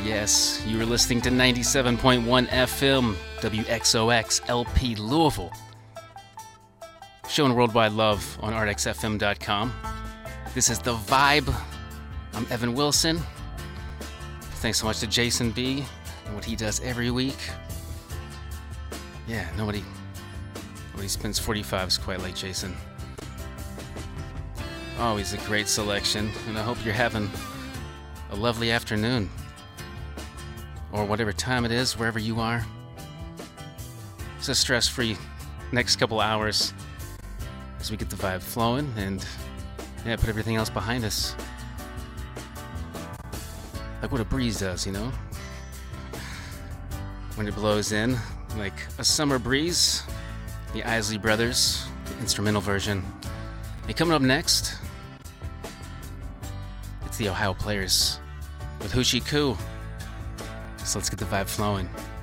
yes, you were listening to 97.1 FM, WXOX LP Louisville. Showing worldwide love on artxfm.com. This is The Vibe. I'm Evan Wilson. Thanks so much to Jason B. and what he does every week. Yeah, nobody spins 45s quite like Jason. Always a great selection, and I hope you're having a lovely afternoon. Or whatever time it is, wherever you are. It's a stress-free next couple hours as we get the vibe flowing and put everything else behind us. Like what a breeze does, you know? When it blows in, like a summer breeze. The Isley Brothers, the instrumental version. And coming up next, it's the Ohio Players with Hoochie Coo. So let's get the vibe flowing.